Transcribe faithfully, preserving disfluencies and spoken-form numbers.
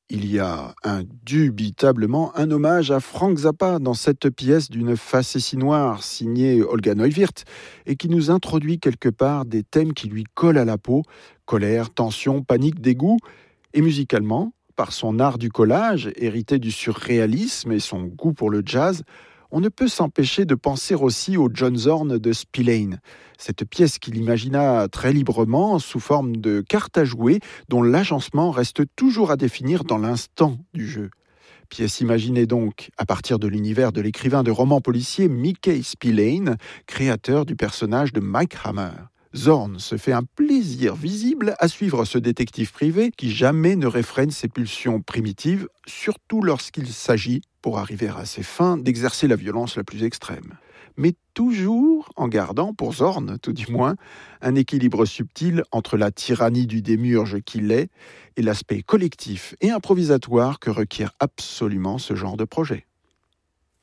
Il y a indubitablement un hommage à Frank Zappa dans cette pièce d'une facétie noire signée Olga Neuwirth et qui nous introduit quelque part des thèmes qui lui collent à la peau, colère, tension, panique, dégoût. Et musicalement, par son art du collage, hérité du surréalisme et son goût pour le jazz, on ne peut s'empêcher de penser aussi au John Zorn de Spillane, cette pièce qu'il imagina très librement sous forme de carte à jouer dont l'agencement reste toujours à définir dans l'instant du jeu. Pièce imaginée donc à partir de l'univers de l'écrivain de romans policiers Mickey Spillane, créateur du personnage de Mike Hammer. Zorn se fait un plaisir visible à suivre ce détective privé qui jamais ne réfrène ses pulsions primitives, surtout lorsqu'il s'agit, pour arriver à ses fins, d'exercer la violence la plus extrême. Mais toujours en gardant, pour Zorn tout du moins, un équilibre subtil entre la tyrannie du démiurge qu'il est et l'aspect collectif et improvisatoire que requiert absolument ce genre de projet.